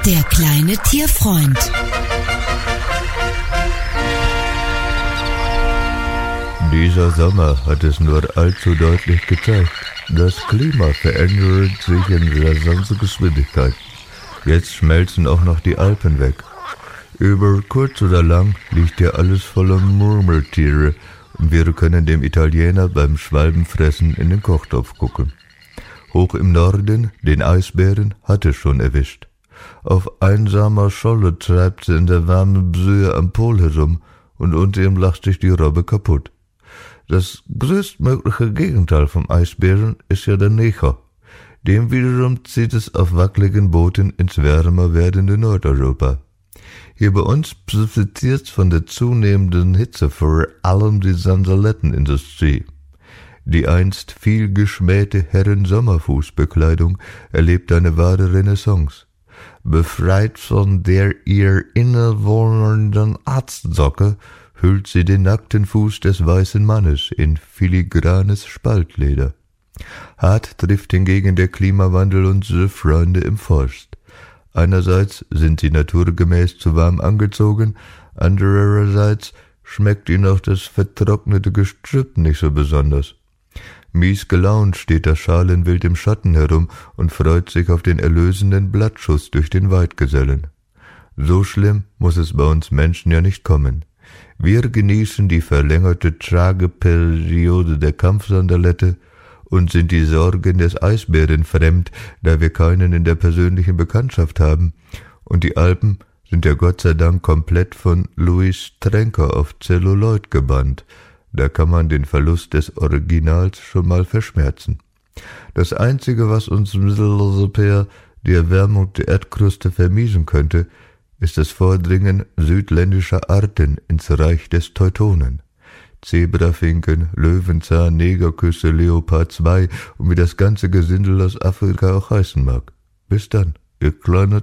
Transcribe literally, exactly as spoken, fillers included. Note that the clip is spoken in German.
Der kleine Tierfreund. Dieser Sommer hat es nur allzu deutlich gezeigt. Das Klima verändert sich in rasanter Geschwindigkeit. Jetzt schmelzen auch noch die Alpen weg. Über kurz oder lang liegt hier alles voller Murmeltiere und wir können dem Italiener beim Schwalbenfressen in den Kochtopf gucken. Hoch im Norden, den Eisbären, hat es schon erwischt. Auf einsamer Scholle treibt sie in der warmen Bsöe am Pol herum und unter ihm lacht sich die Robbe kaputt. Das größtmögliche Gegenteil vom Eisbären ist ja der Neger. Dem wiederum zieht es auf wackeligen Booten ins wärmer werdende Nordeuropa. Hier bei uns profitiert von der zunehmenden Hitze vor allem die Sansalettenindustrie. Die einst viel geschmähte Herren-Sommerfußbekleidung erlebt eine wahre Renaissance. Befreit von der ihr innewohnenden Arztsocke hüllt sie den nackten Fuß des weißen Mannes in filigranes Spaltleder. Hart trifft hingegen der Klimawandel unsere Freunde im Forst. Einerseits sind sie naturgemäß zu warm angezogen, andererseits schmeckt ihnen auch das vertrocknete Gestrüpp nicht so besonders. Mies gelaunt steht das Schalenwild im Schatten herum und freut sich auf den erlösenden Blattschuss durch den Weidgesellen. So schlimm muss es bei uns Menschen ja nicht kommen. Wir genießen die verlängerte Trageperiode der Kampfsandalette und sind die Sorgen des Eisbären fremd, da wir keinen in der persönlichen Bekanntschaft haben, und die Alpen sind ja Gott sei Dank komplett von Louis Trenker auf Zelluloid gebannt. Da kann man den Verlust des Originals schon mal verschmerzen. Das Einzige, was uns Mitteleuropäer die Erwärmung der Erdkruste vermiesen könnte, ist das Vordringen südländischer Arten ins Reich des Teutonen. Zebrafinken, Löwenzahn, Negerküsse, Leopard zwei und wie das ganze Gesindel aus Afrika auch heißen mag. Bis dann, ihr kleiner